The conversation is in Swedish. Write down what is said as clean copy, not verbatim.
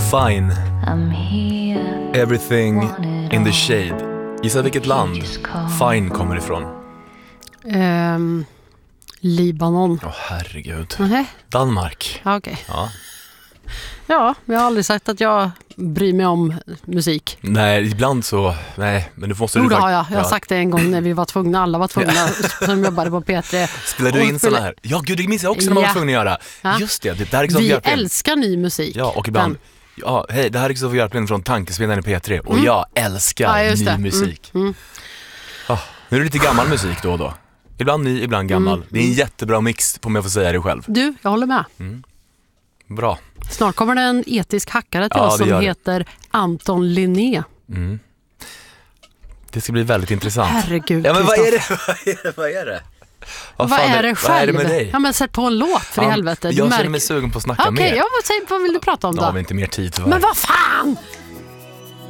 Fine. Everything in the shade. Gissa vilket land Fine kommer ifrån. Libanon. Herregud. Danmark. Okej. Ja. Ja, jag har aldrig sagt att jag bryr mig om musik. Nej, ibland så... Nej, men du måste... Jo, det har jag. Jag har sagt det en gång när vi var tvungna. Alla var tvungna som jobbade på P3. Spelar du in såna här? Ja, gud, det minns jag också när man var tvungen att göra. Ja. Just det här är vi älskar ny musik. Ja, och ibland... Ja, hej, det här är Kristoffer Järplin från Tankesmedjan i P3. Och jag älskar ny musik. Nu är det lite gammal musik då och då. Ibland ny, ibland gammal. Det är en jättebra mix, om jag får säga det själv. Du, jag håller med. Bra. Snart kommer det en etisk hackare till oss som heter Anton Linné. Det ska bli väldigt intressant. Herregud, ja, men vad är det? Vad är det själv? Vad är det med dig? Ja, men sätt på en låt för i helvete. Jag känner mig sugen på att snacka mer. Okej, vad vill du prata om då? Då har vi inte mer tid. Men vad fan!